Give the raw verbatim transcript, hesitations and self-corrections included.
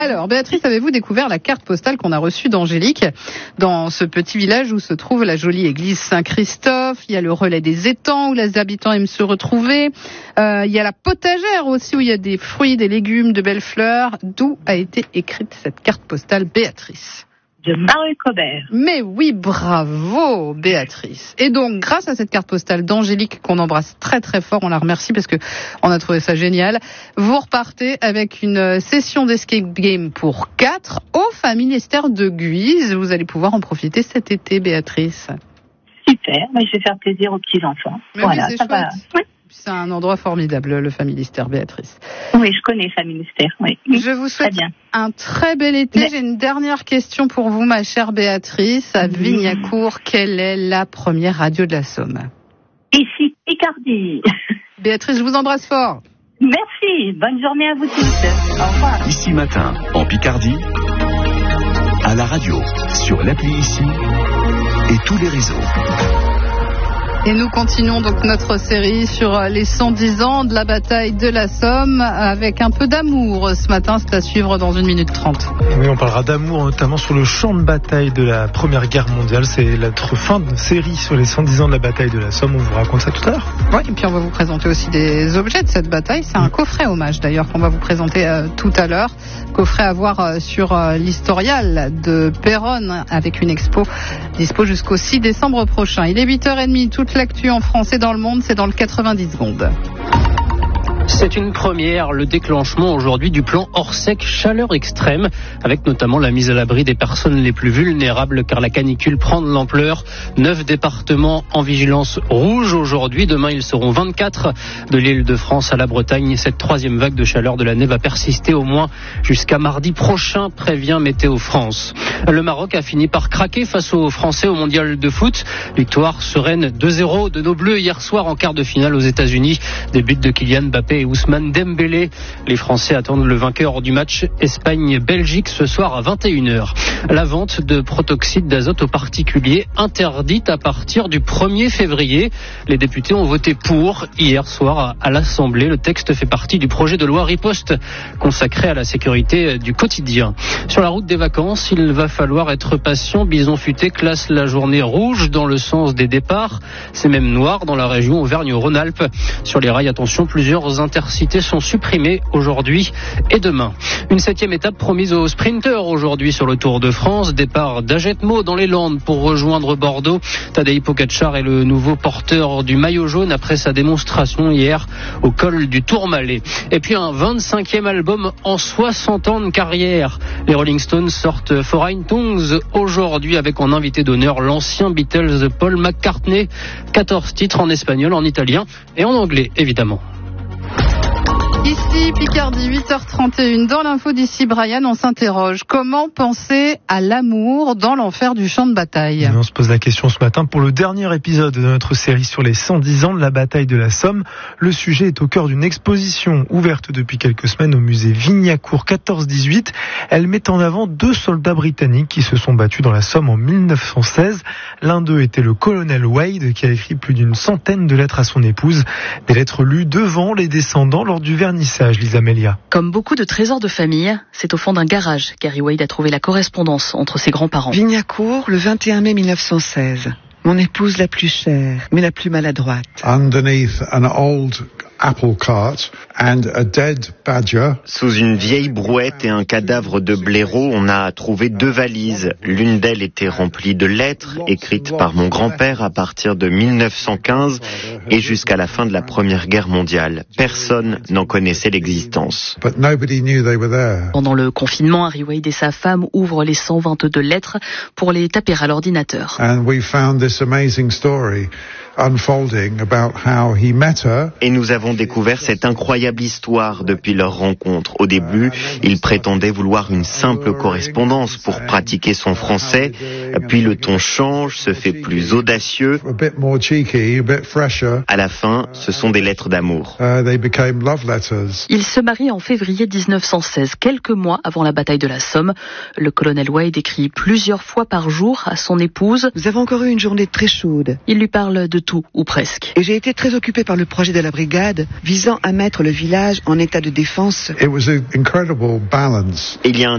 Alors, Béatrice, avez-vous découvert la carte postale qu'on a reçue d'Angélique dans ce petit village où se trouve la jolie église Saint-Christophe? Il y a le relais des étangs où les habitants aiment se retrouver. Euh, il y a la potagère aussi où il y a des fruits, des légumes, de belles fleurs. D'où a été écrite cette carte postale, Béatrice? De Marie-Cobert. Mais oui, bravo Béatrice. Et donc, grâce à cette carte postale d'Angélique qu'on embrasse très très fort, on la remercie parce que on a trouvé ça génial, vous repartez avec une session d'escape game pour quatre au Familistère de Guise. Vous allez pouvoir en profiter cet été, Béatrice. Super, mais je vais faire plaisir aux petits-enfants. Mais voilà, oui, ça va. Oui. C'est un endroit formidable, le Familistère, Béatrice. Oui, je connais Familistère, oui. Je vous souhaite très bien. un très bel été. Mais... J'ai une dernière question pour vous, ma chère Béatrice. À Vignacourt, quelle est la première radio de la Somme? Ici, Picardie. Béatrice, je vous embrasse fort. Merci, bonne journée à vous tous. Au revoir. Ici Matin, en Picardie, à la radio, sur l'appli Ici et tous les réseaux. Et nous continuons donc notre série sur les cent dix ans de la bataille de la Somme avec un peu d'amour. Ce matin, c'est à suivre dans une minute trente. Oui, on parlera d'amour notamment sur le champ de bataille de la Première Guerre mondiale. C'est notre fin de série sur les cent dix ans de la bataille de la Somme. On vous raconte ça tout à l'heure. Oui, et puis on va vous présenter aussi des objets de cette bataille. C'est un coffret hommage d'ailleurs qu'on va vous présenter euh, tout à l'heure. Coffret à voir euh, sur euh, l'historial de Péronne avec une expo dispo jusqu'au six décembre prochain. Il est huit heures trente, toute l'actu en France et dans le monde, c'est dans le quatre-vingt-dix secondes. C'est une première, le déclenchement aujourd'hui du plan Orsec chaleur extrême, avec notamment la mise à l'abri des personnes les plus vulnérables, car la canicule prend de l'ampleur. Neuf départements en vigilance rouge aujourd'hui. Demain, ils seront vingt-quatre de l'île de France à la Bretagne. Cette troisième vague de chaleur de l'année va persister au moins jusqu'à mardi prochain, prévient Météo France. Le Maroc a fini par craquer face aux Français au mondial de foot. Victoire sereine deux zéro de nos Bleus hier soir en quart de finale aux États-Unis. Des buts de Kylian Mbappé et Ousmane Dembélé. Les Français attendent le vainqueur du match Espagne-Belgique ce soir à vingt et une heures. La vente de protoxyde d'azote aux particuliers interdite à partir du premier février. Les députés ont voté pour hier soir à l'Assemblée. Le texte fait partie du projet de loi riposte consacré à la sécurité du quotidien. Sur la route des vacances, il va falloir être patient. Bison Futé classe la journée rouge dans le sens des départs. C'est même noir dans la région Auvergne-Rhône-Alpes. Sur les rails, attention, plusieurs intercités sont supprimées aujourd'hui et demain. Une septième étape promise aux sprinteurs aujourd'hui sur le Tour de France. Départ d'Agetmo dans les Landes pour rejoindre Bordeaux. Tadej Pogačar est le nouveau porteur du maillot jaune après sa démonstration hier au col du Tourmalet. Et puis un vingt-cinquième album en soixante ans de carrière. Les Rolling Stones sortent Foreign Tongues aujourd'hui avec en invité d'honneur l'ancien Beatles Paul McCartney. quatorze titres en espagnol, en italien et en anglais évidemment. Ici Picardie, huit heures trente et une. Dans l'info d'ici, Brian, on s'interroge. Comment penser à l'amour dans l'enfer du champ de bataille? Et on se pose la question ce matin pour le dernier épisode de notre série sur les cent dix ans de la bataille de la Somme. Le sujet est au cœur d'une exposition ouverte depuis quelques semaines au musée Vignacourt quatorze dix-huit. Elle met en avant deux soldats britanniques qui se sont battus dans la Somme en mille neuf cent seize. L'un d'eux était le colonel Wade qui a écrit plus d'une centaine de lettres à son épouse. Des lettres lues devant les descendants lors du vernissage. Lisa Melia. Comme beaucoup de trésors de famille, c'est au fond d'un garage qu'Harry Wade a trouvé la correspondance entre ses grands-parents. Vignacourt, le vingt et un mai mille neuf cent seize. Mon épouse la plus chère, mais la plus maladroite. Underneath an old apple cart and a dead badger. Sous une vieille brouette et un cadavre de blaireau, on a trouvé deux valises. L'une d'elles était remplie de lettres écrites par mon grand-père à partir de mille neuf cent quinze et jusqu'à la fin de la Première Guerre mondiale. Personne n'en connaissait l'existence. But nobody knew they were there. Pendant le confinement, Harry Wade et sa femme ouvrent les cent vingt-deux lettres pour les taper à l'ordinateur. And we found this amazing story unfolding about how he met her. Et nous avons découvert cette incroyable histoire depuis leur rencontre. Au début, il prétendait vouloir une simple correspondance pour pratiquer son français. Puis le ton change, se fait plus audacieux. A bit more cheeky, a bit fresher. À la fin, ce sont des lettres d'amour. Uh, they became love letters. Il se marie en février dix-neuf cent seize, quelques mois avant la bataille de la Somme. Le colonel Wade écrit plusieurs fois par jour à son épouse. Nous avons encore eu une journée très chaude. Il lui parle de tout, ou presque. Et j'ai été très occupé par le projet de la brigade visant à mettre le village en état de défense. It was an incredible balance. Il y a un